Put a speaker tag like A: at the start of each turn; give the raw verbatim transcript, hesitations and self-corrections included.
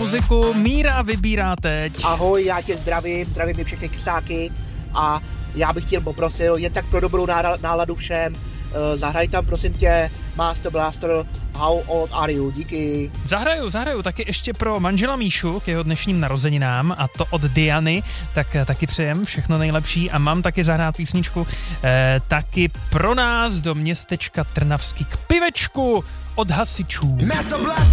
A: muziku Míra vybírá teď.
B: Ahoj, já tě zdravím, zdravím i všechny kysáky a já bych tě poprosil jen tak pro dobrou náladu všem, zahraj tam prosím tě Master Blaster How Old Are You, díky.
A: Zahraju, zahraju taky ještě pro manžela Míšu k jeho dnešním narozeninám a to od Diany, tak taky přejem všechno nejlepší a mám taky zahrát písničku eh, taky pro nás do městečka Trnavský k pivečku od hasičů.
C: Master Blaster.